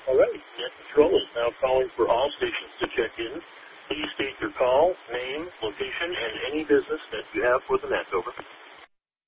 All right, Net Control is now calling for all stations to check in. Please state your call, name, location, and any business that you have for the Net. Over.